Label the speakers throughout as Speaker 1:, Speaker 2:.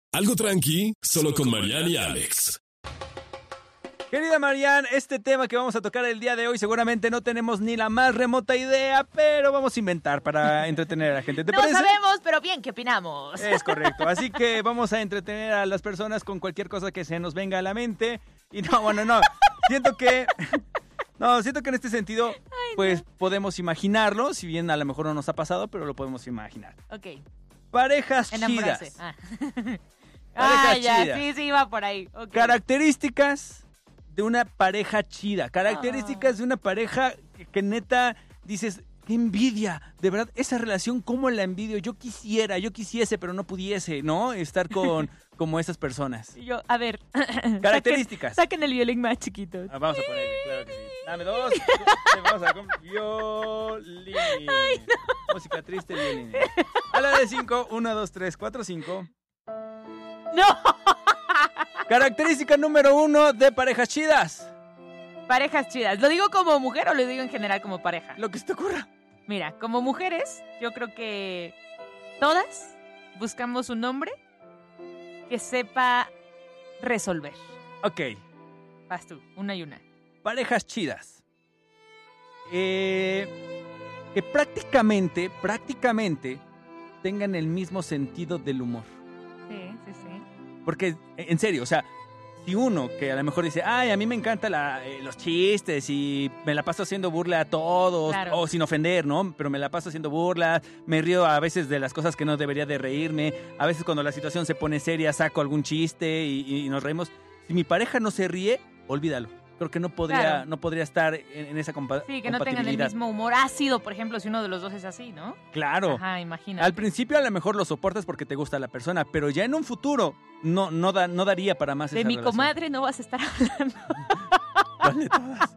Speaker 1: Algo tranqui, solo con Marian y Alex.
Speaker 2: Querida Marian, este tema que vamos a tocar el día de hoy seguramente no tenemos ni la más remota idea, pero vamos a inventar para entretener a la gente. ¿Te parece?
Speaker 3: No sabemos, pero bien, ¿qué opinamos?
Speaker 2: Es correcto, así que vamos a entretener a las personas con cualquier cosa que se nos venga a la mente. Y no, siento que en este sentido, pues podemos imaginarlo, si bien a lo mejor no nos ha pasado, pero lo podemos imaginar.
Speaker 3: Ok.
Speaker 2: Parejas
Speaker 3: Enamorarse.
Speaker 2: chidas.
Speaker 3: Parejas
Speaker 2: chidas.
Speaker 3: Sí, iba por ahí. Okay.
Speaker 2: Características de una pareja chida. Características de una pareja que neta dices, qué envidia. De verdad, esa relación, ¿cómo la envidio? Yo quisiese, pero no pudiese, ¿no? Estar con como esas personas.
Speaker 3: Y yo, a ver.
Speaker 2: Características.
Speaker 3: Saquen el violín más chiquito.
Speaker 2: Vamos a ponerle, claro que sí. Dame dos. Vamos a con violín.
Speaker 3: Ay, no.
Speaker 2: Música triste, violín. A la de 5, 1, 2, 3, 4, 5.
Speaker 3: ¡No!
Speaker 2: Característica número 1 de parejas chidas.
Speaker 3: Parejas chidas. ¿Lo digo como mujer o lo digo en general como pareja?
Speaker 2: Lo que se te ocurra.
Speaker 3: Mira, como mujeres, yo creo que todas buscamos un hombre que sepa resolver.
Speaker 2: Ok.
Speaker 3: Vas tú, una y una.
Speaker 2: Parejas chidas. Que prácticamente tengan el mismo sentido del humor.
Speaker 3: Sí.
Speaker 2: Porque, en serio, o sea, si uno que a lo mejor dice, ay, a mí me encantan los chistes y me la paso haciendo burla a todos,
Speaker 3: claro.
Speaker 2: O sin ofender, ¿no? Pero me la paso haciendo burlas, me río a veces de las cosas que no debería de reírme, a veces cuando la situación se pone seria saco algún chiste y nos reímos. Si mi pareja no se ríe, olvídalo. Creo que no podría estar en esa compatibilidad.
Speaker 3: Sí, que no tengan el mismo humor ácido, por ejemplo, si uno de los dos es así, ¿no?
Speaker 2: Claro.
Speaker 3: Ajá, imagínate.
Speaker 2: Al principio a lo mejor lo soportas porque te gusta la persona, pero ya en un futuro no daría para más
Speaker 3: de
Speaker 2: esa
Speaker 3: mi
Speaker 2: relación.
Speaker 3: comadre no vas a estar hablando.
Speaker 2: ¿Cuál de todas?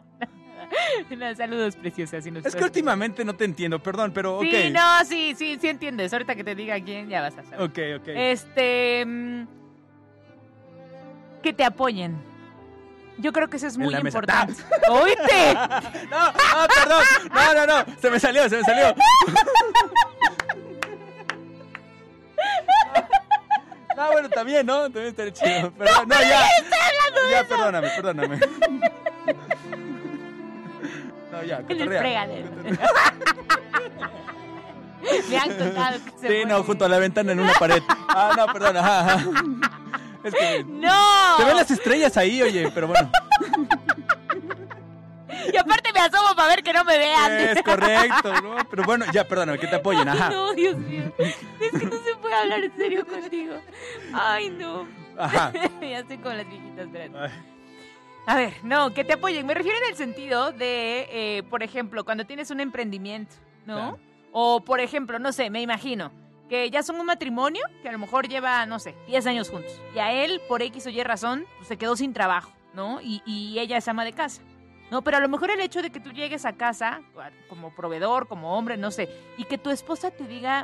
Speaker 3: No, saludos, preciosas. Si
Speaker 2: Es que últimamente no te entiendo, perdón, pero
Speaker 3: sí,
Speaker 2: ok.
Speaker 3: no, sí entiendes. Ahorita que te diga quién, ya vas a saber.
Speaker 2: Ok.
Speaker 3: Que te apoyen. Yo creo que eso es muy importante.
Speaker 2: ¡Ah!
Speaker 3: ¡Oíste!
Speaker 2: No, perdón. No. Se me salió. No, bueno, también, ¿no? También estaría chido. Perdón, ya, perdóname. No, ya,
Speaker 3: En el
Speaker 2: cotorrea.
Speaker 3: fregadero. Me han contado que se
Speaker 2: Sí, no,
Speaker 3: muere.
Speaker 2: junto a la ventana en una pared. No, perdón, ajá. Es que
Speaker 3: ¡No!
Speaker 2: se ven las estrellas ahí, oye, pero bueno.
Speaker 3: Y aparte me asomo para ver que no me vean.
Speaker 2: Es correcto, ¿no? Pero bueno, ya, perdóname, que te apoyen, ajá.
Speaker 3: Ay, no, Dios mío. Es que no se puede hablar en serio contigo. Ay, no.
Speaker 2: Ajá.
Speaker 3: Ya estoy con las viejitas, espérate.
Speaker 2: Ay.
Speaker 3: A ver, no, que te apoyen. Me refiero en el sentido de, por ejemplo, cuando tienes un emprendimiento, ¿no?
Speaker 2: Claro.
Speaker 3: O, por ejemplo, no sé, me imagino que ya son un matrimonio que a lo mejor lleva, no sé, 10 años juntos. Y a él, por X o Y razón, pues, se quedó sin trabajo, ¿no? Y ella es ama de casa. No, pero a lo mejor el hecho de que tú llegues a casa como proveedor, como hombre, no sé, y que tu esposa te diga,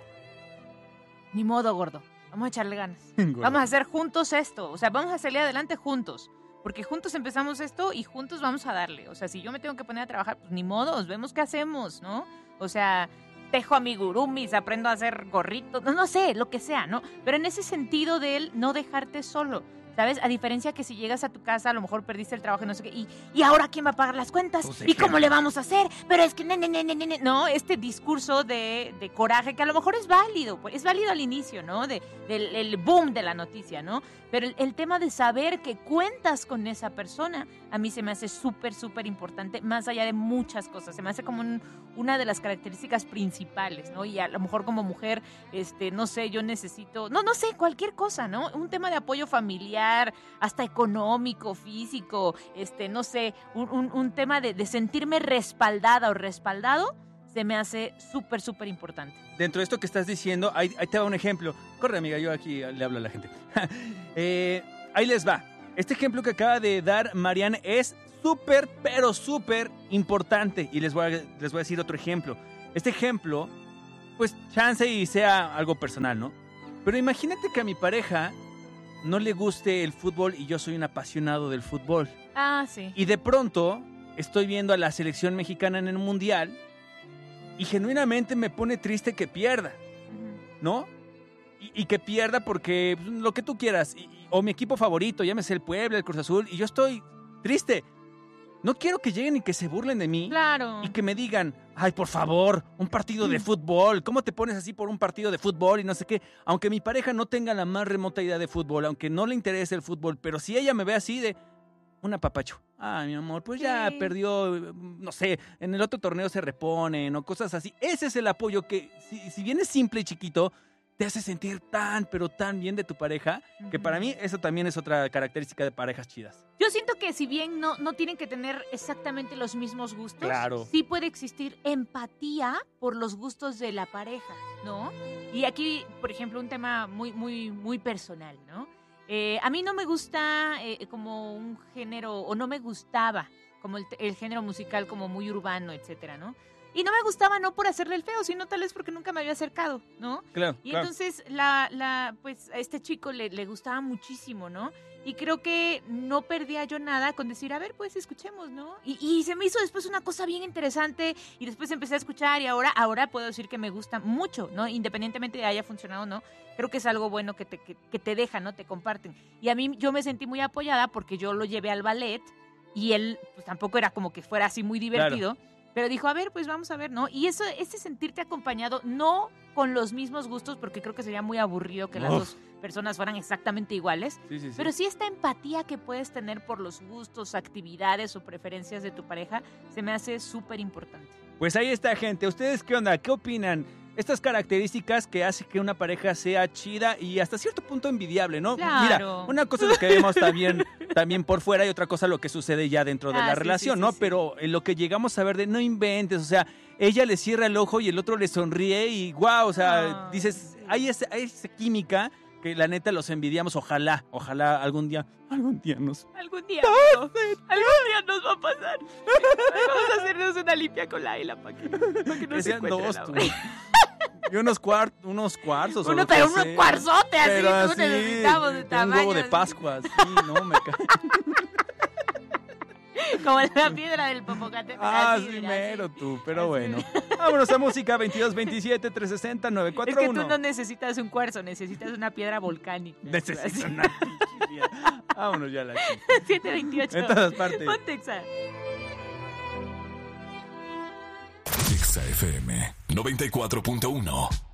Speaker 3: ni modo, gordo, vamos a echarle ganas. Vamos a hacer juntos esto, o sea, vamos a salir adelante juntos, porque juntos empezamos esto y juntos vamos a darle. O sea, si yo me tengo que poner a trabajar, pues ni modo, vemos qué hacemos, ¿no? O sea, tejo amigurumis, aprendo a hacer gorritos, no sé, lo que sea, ¿no? Pero en ese sentido de él no dejarte solo, ¿sabes? A diferencia que si llegas a tu casa, a lo mejor perdiste el trabajo y no sé qué, y ahora ¿quién va a pagar las cuentas?
Speaker 2: Pues,
Speaker 3: ¿Y cómo le vamos a hacer? Pero es que, no, este discurso de coraje que a lo mejor es válido al inicio, ¿no? Del boom de la noticia, ¿no? Pero el tema de saber que cuentas con esa persona, a mí se me hace súper, súper importante, más allá de muchas cosas. Se me hace como una de las características principales, ¿no? Y a lo mejor como mujer, no sé, yo necesito, no sé, cualquier cosa, ¿no? Un tema de apoyo familiar, hasta económico, físico, no sé, un tema de sentirme respaldada o respaldado, se me hace súper, súper importante.
Speaker 2: Dentro de esto que estás diciendo, ahí te va un ejemplo. Corre, amiga, yo aquí le hablo a la gente. Ahí les va. Este ejemplo que acaba de dar Marian es súper, pero súper importante. Y les voy a decir otro ejemplo. Este ejemplo, pues chance y sea algo personal, ¿no? Pero imagínate que a mi pareja no le guste el fútbol y yo soy un apasionado del fútbol.
Speaker 3: Ah, sí.
Speaker 2: Y de pronto estoy viendo a la selección mexicana en el Mundial y genuinamente me pone triste que pierda, ¿no? y que pierda porque pues, lo que tú quieras, o mi equipo favorito, llámese el Puebla, el Cruz Azul, y yo estoy triste. No quiero que lleguen y que se burlen de mí.
Speaker 3: Claro.
Speaker 2: Y que me digan, ay, por favor, un partido de fútbol. ¿Cómo te pones así por un partido de fútbol y no sé qué? Aunque mi pareja no tenga la más remota idea de fútbol, aunque no le interese el fútbol, pero si ella me ve así de un apapacho. Ay, mi amor, pues ya
Speaker 3: Sí.
Speaker 2: perdió, no sé, en el otro torneo se reponen o cosas así. Ese es el apoyo que, si bien es simple y chiquito, te hace sentir tan, pero tan bien de tu pareja, que para mí eso también es otra característica de parejas chidas.
Speaker 3: Yo siento que si bien no tienen que tener exactamente los mismos gustos,
Speaker 2: Claro.
Speaker 3: sí puede existir empatía por los gustos de la pareja, ¿no? Y aquí, por ejemplo, un tema muy personal, ¿no? A mí no me gusta como un género, o no me gustaba como el género musical como muy urbano, etcétera, ¿no? Y no me gustaba no por hacerle el feo, sino tal vez porque nunca me había acercado, ¿no?
Speaker 2: Claro,
Speaker 3: Y entonces pues a este chico le gustaba muchísimo, ¿no? Y creo que no perdía yo nada con decir, a ver, pues escuchemos, ¿no? Y se me hizo después una cosa bien interesante y después empecé a escuchar y ahora puedo decir que me gusta mucho, ¿no? Independientemente de haya funcionado o no, creo que es algo bueno que te dejan, ¿no? Te comparten. Y a mí yo me sentí muy apoyada porque yo lo llevé al ballet y él pues tampoco era como que fuera así muy divertido. Claro. Pero dijo, a ver, pues vamos a ver, ¿no? Y ese sentirte acompañado, no con los mismos gustos, porque creo que sería muy aburrido que las dos personas fueran exactamente iguales,
Speaker 2: sí.
Speaker 3: Pero sí esta empatía que puedes tener por los gustos, actividades o preferencias de tu pareja, se me hace súper importante.
Speaker 2: Pues ahí está, gente. ¿Ustedes qué onda? ¿Qué opinan? Estas características que hacen que una pareja sea chida y hasta cierto punto envidiable, ¿no?
Speaker 3: Claro.
Speaker 2: Mira, una cosa es lo que vemos también por fuera y otra cosa lo que sucede ya dentro de la relación, ¿no?
Speaker 3: Sí.
Speaker 2: Pero en lo que llegamos a ver de no inventes, o sea, ella le cierra el ojo y el otro le sonríe y guau, o sea, dices, hay esa química que la neta los envidiamos, ojalá algún día
Speaker 3: Algún día nos va a pasar. Vamos a hacernos una limpia con Laila para que no se encuentre
Speaker 2: dos,
Speaker 3: la
Speaker 2: tú.
Speaker 3: buena.
Speaker 2: Y unos cuarzos.
Speaker 3: Pero unos cuarzote así, necesitamos de tamaño.
Speaker 2: Un huevo de Pascua, sí, no, me cae.
Speaker 3: Como la piedra del Popocatépetl.
Speaker 2: Sí, mero tú, pero bueno. Vámonos a música 2227-360-941.
Speaker 3: Es que tú no necesitas un cuarzo, necesitas una piedra volcánica.
Speaker 2: Necesito una pinche piedra. Vámonos ya la chica.
Speaker 3: 728.
Speaker 2: En todas partes.
Speaker 3: Ponte Exa.
Speaker 1: Exa FM 94.1.